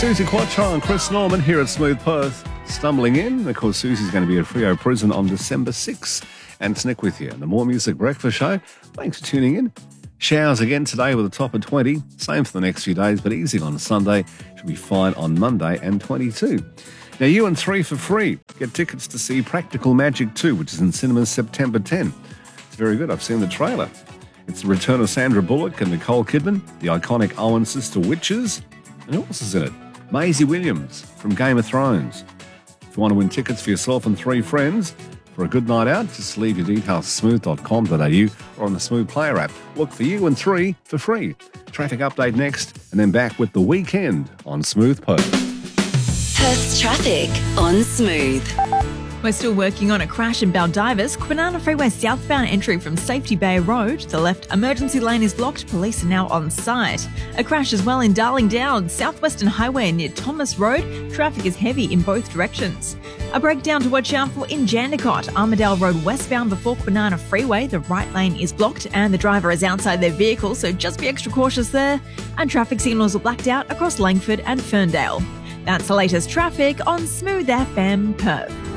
Susie Quattro and Chris Norman here at Smooth Perth. Stumbling in, of course, Susie's going to be at Freo Prison on December 6th. And Snick with you. And the More Music Breakfast Show. Thanks for tuning in. Showers again today with a top of 20. Same for the next few days, but easy on Sunday. Should be fine on Monday and 22. Now, you and 3 for free. Get tickets to see Practical Magic 2, which is in cinemas September 10. It's very good. I've seen the trailer. It's the return of Sandra Bullock and Nicole Kidman, the iconic Owen sister witches. And who else is in it? Maisie Williams from Game of Thrones. If you want to win tickets for yourself and 3 friends for a good night out, just leave your details smooth.com.au or on the Smooth Player app. Look for you and 3 for free. Traffic update next, and then back with The Weekend on Smooth Perth. Perth's traffic on Smooth. We're still working on a crash in Baldivis. Kwinana Freeway southbound entry from Safety Bay Road. The left emergency lane is blocked. Police are now on site. A crash as well in Darling Downs, Southwestern Highway near Thomas Road. Traffic is heavy in both directions. A breakdown to watch out for in Jandakot, Armadale Road westbound before Kwinana Freeway. The right lane is blocked and the driver is outside their vehicle, so just be extra cautious there. And traffic signals are blacked out across Langford and Ferndale. That's the latest traffic on Smooth FM Perth.